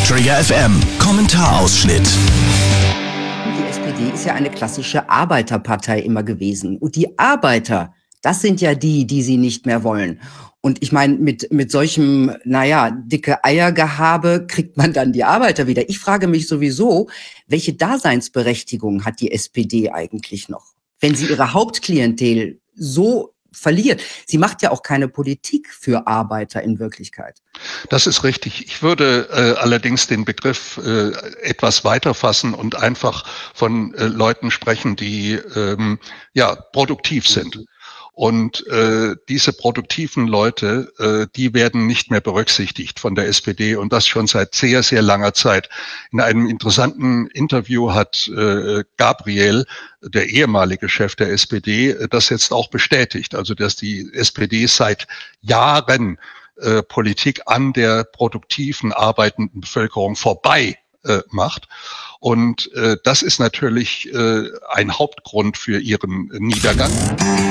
Trigger FM Kommentarausschnitt. Die SPD ist ja eine klassische Arbeiterpartei immer gewesen. Und die Arbeiter, das sind ja die sie nicht mehr wollen. Und ich meine, mit solchem, dicke Eiergehabe kriegt man dann die Arbeiter wieder. Ich frage mich sowieso, welche Daseinsberechtigung hat die SPD eigentlich noch, wenn sie ihre Hauptklientel so verliert? Sie macht ja auch keine Politik für Arbeiter in Wirklichkeit. Das ist richtig. Ich würde allerdings den Begriff etwas weiter fassen und einfach von Leuten sprechen, die produktiv sind. Und diese produktiven Leute, die werden nicht mehr berücksichtigt von der SPD, und das schon seit sehr, sehr langer Zeit. In einem interessanten Interview hat Gabriel, der ehemalige Chef der SPD, das jetzt auch bestätigt. Also dass die SPD seit Jahren Politik an der produktiven, arbeitenden Bevölkerung vorbei macht. Und das ist natürlich ein Hauptgrund für ihren Niedergang.